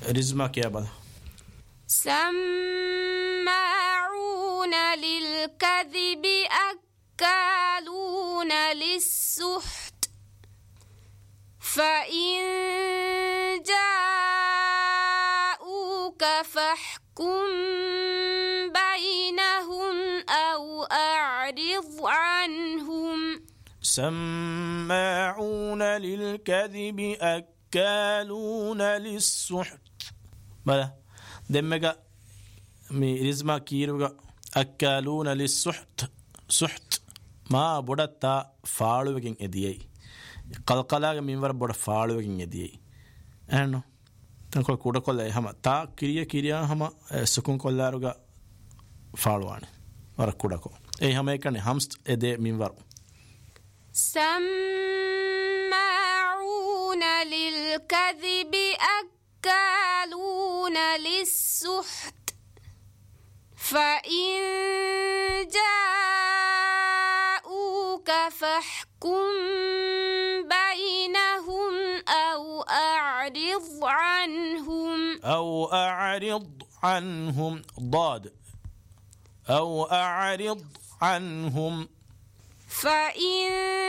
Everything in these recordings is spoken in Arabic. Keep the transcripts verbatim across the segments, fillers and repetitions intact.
رزما كيا بدا سماعون للكذب أكالون للسحت فإن جاءوك فاحكم بينهم أو أعرض عنهم سماعون للكذب أكالون للسحت بلا دمجا مي رزما كيروغا أكالون للسحت سحت ما بودتا فالوغين اديي قلقلاغ مينور بودا فالوغين اديي انو تنكو كودا كولا هما تا كيريا كيريا هما سكون كولاروغا فالواني ور كودا كو اي هما يكني همست ادي مينور سماعون للكذب أكالون للسحت فإن جاءوك فاحكم بينهم أو أعرض عنهم أو أعرض عنهم ضاد أو أعرض عنهم فإن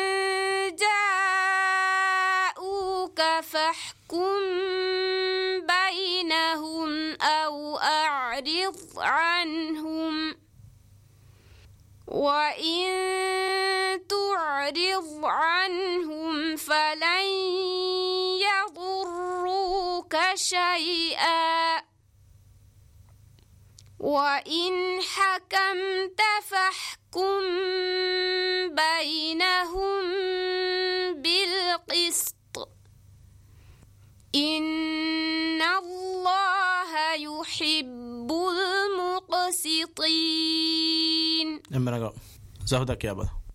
جاءوك فاحكم بينهم أو أعرض عنهم وإن تعرض عنهم فلن يضروك شيئا وإن حكمت فاحكم بينهم بالقسط إن الله يحب المقسطين. زهدك يا بدا